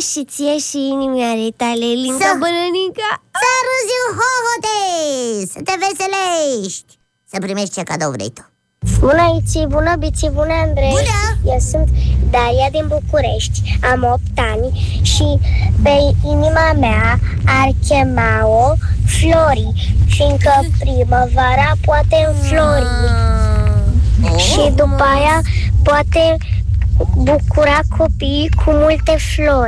și ție și inimioarei tale, Linca Bănănica. Să râzi în hohote, să te veselești, să primești ce cadou vrei tu. Bună, Iți, bună, Biți, bună, Andrei. Bună! Eu sunt Daria din București, am 8 ani și pe inima mea ar chema-o Flori, fiindcă primăvara poate înflori și după aia poate bucura copiii cu multe flori.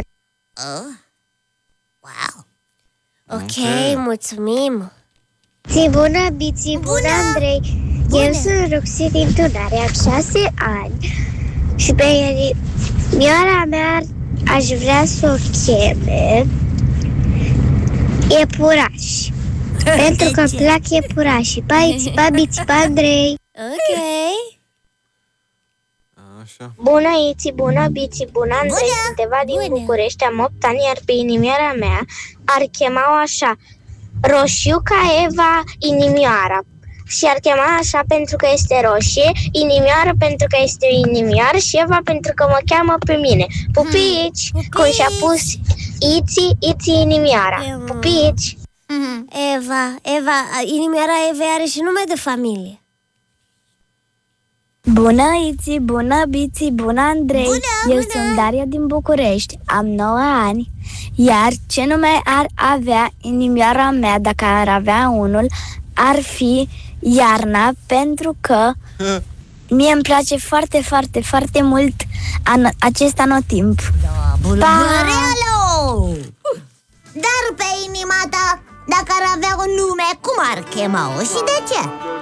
Wow! Ok, mulțumim. Zi bună, Biți, bună, Andrei. Eu sunt Roxy din Tunare, am 6 ani și pe inimioara mea aș vrea să o cheme Iepuraș, pentru că îmi plac iepurașii. Pa, Iți, pa, Biți, pa, Andrei. Ok. Așa. Bună, Iți, bună, Biți, bună, Andrei. Sunt Eva din București, am 8 ani, iar pe inimioara mea ar chema-o așa: Roșiuca Eva Inimioara. Și ar chema așa pentru că este roșie, inimioară pentru că este o inimioară și Eva pentru că mă cheamă pe mine. Pupici! Cum și-a pus Iți inimioara. Pupici! Eva, inimioara Evei are și nume de familie. Bună, Iți, bună, Biți, bună, Andrei. Eu sunt Daria din București, am 9 ani. Iar ce nume ar avea inimioara mea dacă ar avea unul, ar fi Iarna, pentru că mie îmi place foarte, foarte, foarte mult acest anotimp. Bulbărealo! Dar pe inima ta, dacă ar avea un nume, cum ar chema-o și de ce?